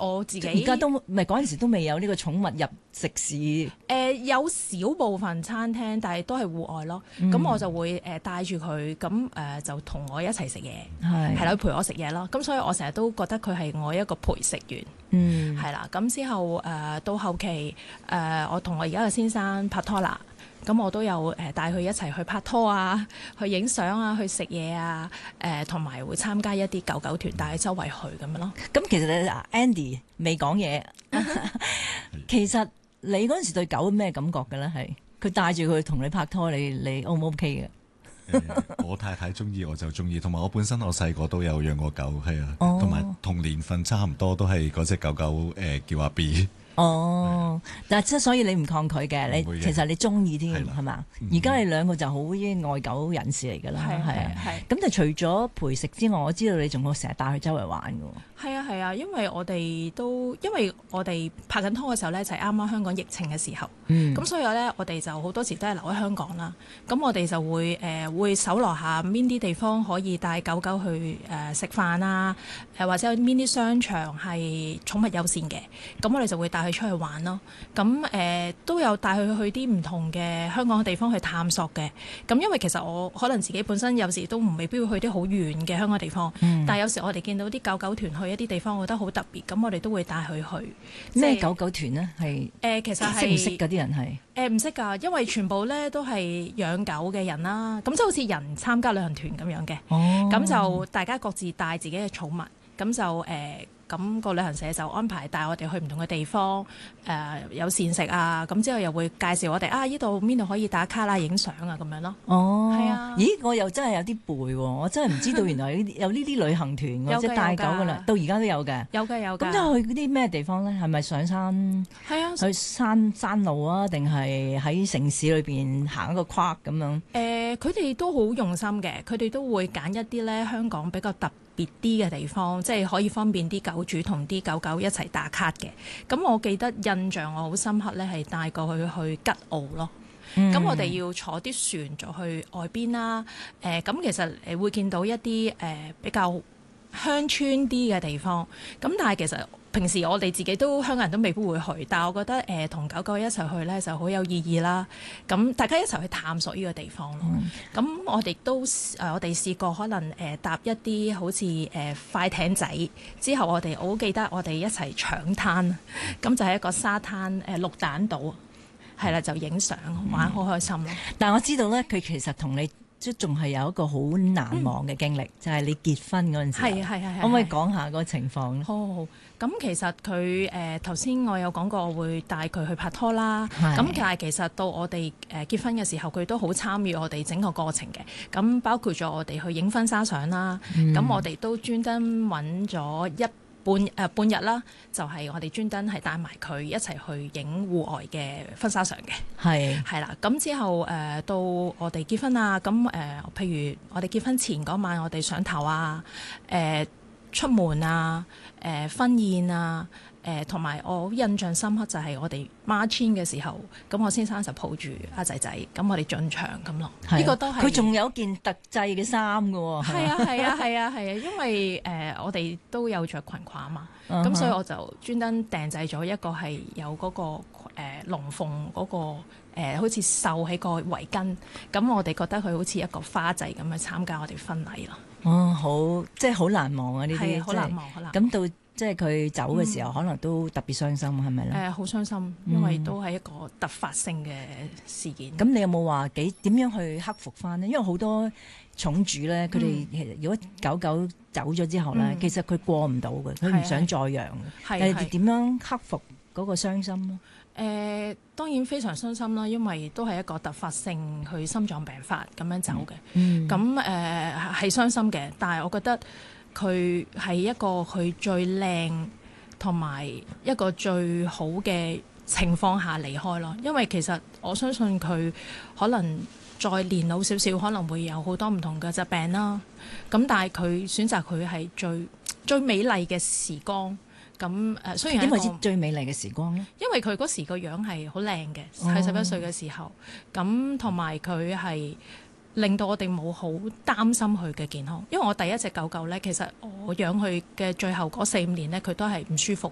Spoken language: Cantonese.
我自己而家都唔係嗰陣時都未有呢個寵物入食肆。 有少部分餐廳，但係都係戶外咯。咁、我就會帶住佢，咁就同我一齊食嘢，係啦，陪我食嘢咯。咁所以我成日都覺得佢係我一個陪食員，係啦。咁之後到後期我同我而家嘅先生拍拖啦。咁我都有帶佢一齊去拍拖啊，去影相啊，去食嘢啊，同埋會參加一啲狗狗團，帶佢周圍去咁樣咯。 咁其實你 Andy 未講嘢，其實你嗰陣時對狗咩感覺嘅咧？係佢帶住佢同你拍拖，你 O 唔 OK 嘅？ 我太太中意我就中意，同埋我本身我細個都有養過狗，係啊，同埋同年份差唔多都係嗰隻狗狗叫阿 B。 但係所以你唔抗拒嘅，你其實你中意添係嘛？而家你兩個就好啲愛狗人士嚟㗎啦，係。咁但係除咗陪食之外，我知道你仲會成日帶佢周圍玩㗎喎。 係啊，因為我哋拍緊拖嘅時候咧，就係啱啱香港疫情嘅時候，咁所以咧我哋就好多時都係留喺香港啦。咁我哋就會搜羅下邊啲地方可以帶狗狗去食飯啊，或者有邊啲商場係寵物友善嘅，咁我哋就會帶佢出去玩咯。咁都有帶佢去啲唔同嘅香港嘅地方去探索嘅。咁因為其實我可能自己本身有時都未必會去啲好遠嘅香港地方，但係有時我哋見到啲狗狗團去一啲地方，我覺得好特別，咁我哋都會帶佢去。 咩狗狗團呢？係其實係識唔識嗰啲人係？ 唔識㗎，因為全部咧都係養狗嘅人啦。咁即係好似人參加旅行團咁樣嘅。咁就大家各自帶自己嘅寵物，咁就咁個旅行社就安排帶我哋去唔同嘅地方，有膳食啊，咁之後又會介紹我哋呢度邊度可以打卡啦、影相啊咁樣咯。係啊。 咦，我又真係有啲背喎，我真係唔知道原來有呢啲旅行團㗎，即係帶狗㗎啦，到而家都有嘅。有㗎。咁即係去嗰啲咩地方咧？係咪上山？係啊。去山路啊，定係喺城市裏邊行一個框咁樣？ 佢哋都好用心嘅，佢哋都會揀一啲咧香港比較特別啲嘅地方，即係可以方便啲狗主同啲狗狗一齊打卡嘅。咁我記得印象我好深刻咧，係帶過佢去吉澳咯。咁我哋要坐啲船就去外邊啦。咁其實會見到一啲比較鄉村啲嘅地方。咁但係其實平時我哋自己都香港人都未必會去，但係我覺得同狗狗一齊去咧就好有意義啦。咁大家一齊去探索呢個地方咯。咁我哋都我哋試過可能搭一啲好似快艇仔，之後我好記得我哋一齊搶灘，咁就係一個沙灘綠蛋島，係啦，就影相玩好開心咯。 但係我知道咧，佢其實同你即仲係有一個好難忘嘅經歷，就係你結婚嗰陣時。係。可唔可以講下嗰個情況咧？ 好。咁其實佢頭先我有講過，我會帶佢去拍拖啦。咁但係其實到我哋結婚嘅時候，佢都好參與我哋整個過程嘅。咁包括咗我哋去影婚紗相啦。咁我哋都專登揾咗半日啦，就係我哋專登係帶埋佢一齊去影戶外嘅婚紗相嘅。係啦。咁之後到我哋結婚啊，咁譬如我哋結婚前嗰晚，我哋上頭啊，出門啊，婚宴啊，同埋我好印象深刻就係我哋孖簽嘅時候，咁我先生就抱住阿仔仔，咁我哋進場咁咯。呢個都係佢仲有件特製嘅衫㗎喎。 係啊，因為我哋都有着裙褂嘛，咁所以我就專登訂製咗一個係有嗰個龍鳳嗰個好似繡喺個圍巾，咁我哋覺得佢好似一個花仔咁去參加我哋婚禮咯。 好，即係好難忘啊！呢啲好難忘。 咁到即係佢走嘅時候，可能都特別傷心，係咪咧？ 好傷心，因為都係一個突發性嘅事件。 咁你有冇話點樣去克服翻呢？因為好多寵主咧，佢哋其實如果狗狗走咗之後咧，其實佢過唔到嘅，佢唔想再養。你哋點樣克服嗰個傷心咧？ 當然非常傷心啦，因為都係一個突發性去心臟病發咁樣走嘅。咁係傷心嘅，但係我覺得佢係一個佢最靚同埋一個最好嘅情況下離開咯。因為其實我相信佢可能再年老少少，可能會有好多唔同嘅疾病啦。咁但係佢選擇佢係最美麗嘅時光。咁雖然點為之最美麗嘅時光咧？ 因為佢嗰時個樣係好靚嘅，喺11歲嘅時候，咁同埋佢係令到我哋冇好擔心佢嘅健康。因為我第一隻狗狗咧，其實我養佢嘅最後嗰4-5年咧，佢都係唔舒服，